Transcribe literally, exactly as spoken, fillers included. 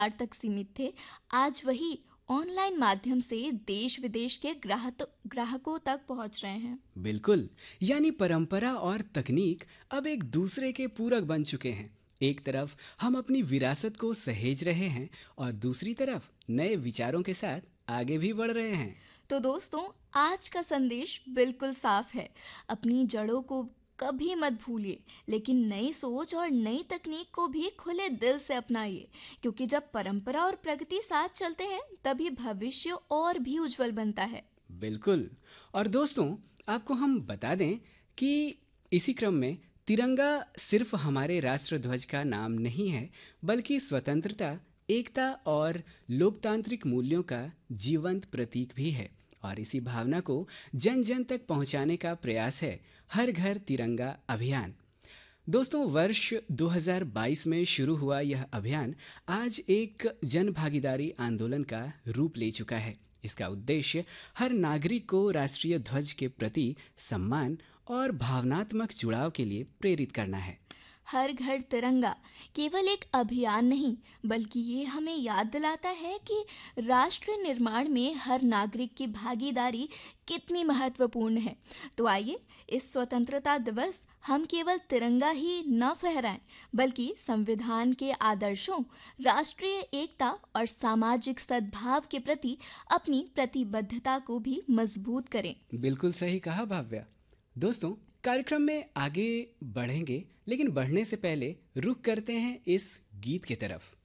बार तक सीमित थे, आज वही ऑनलाइन माध्यम से देश विदेश के ग्राहक ग्राहकों तक पहुंच रहे हैं। बिल्कुल। यानी परंपरा और तकनीक अब एक दूसरे के पूरक बन चुके हैं। एक तरफ हम अपनी विरासत को सहेज रहे हैं और दूसरी तरफ नए विचारों के साथ आगे भी बढ़ रहे हैं। तो दोस्तों, आज का संदेश बिल्कुल साफ है। अपनी जड़ों को कभी मत भूलिए, लेकिन नई सोच और नई तकनीक को भी खुले दिल से अपनाइए, क्योंकि जब परंपरा और प्रगति साथ चलते हैं तभी भविष्य और भी उज्जवल बनता है। बिल्कुल। और दोस्तों, आपको हम बता दें कि इसी क्रम में तिरंगा सिर्फ हमारे राष्ट्र ध्वज का नाम नहीं है, बल्कि स्वतंत्रता, एकता और लोकतांत्रिक मूल्यों का जीवंत प्रतीक भी है। और इसी भावना को जन जन तक पहुंचाने का प्रयास है हर घर तिरंगा अभियान। दोस्तों, वर्ष दो हज़ार बाईस में शुरू हुआ यह अभियान आज एक जन भागीदारी आंदोलन का रूप ले चुका है। इसका उद्देश्य हर नागरिक को राष्ट्रीय ध्वज के प्रति सम्मान और भावनात्मक जुड़ाव के लिए प्रेरित करना है। हर घर तिरंगा केवल एक अभियान नहीं, बल्कि ये हमें याद दिलाता है कि राष्ट्र निर्माण में हर नागरिक की भागीदारी कितनी महत्वपूर्ण है। तो आइए, इस स्वतंत्रता दिवस हम केवल तिरंगा ही न फहराएं, बल्कि संविधान के आदर्शों, राष्ट्रीय एकता और सामाजिक सद्भाव के प्रति अपनी प्रतिबद्धता को भी मजबूत करें। बिल्कुल सही कहा भाव्या। दोस्तों, कार्यक्रम में आगे बढ़ेंगे, लेकिन बढ़ने से पहले रुक करते हैं इस गीत की तरफ।